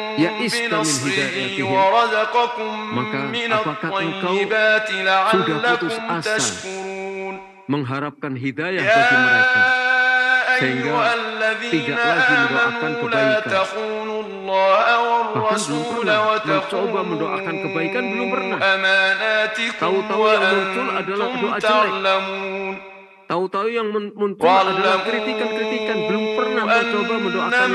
ya'ista min بنصره hidayatihim, ورزقكم maka من apakah engkau الطيبات sudah putus لعلكم asa تشكرون mengharapkan hidayah يا bagi mereka, sehingga أيها الذين tidak lagi mendoakan آمنوا لا kebaikan? تخونوا الله Bahkan belum والرسول pernah mencoba mendoakan kebaikan, belum وتخونوا pernah. أماناتكم Tahu-tahu yang muncul adalah وأنتم doa jelek. تعلمون Tahu-tahu yang muncul adalah kritikan-kritikan, belum pernah mencoba mendoakan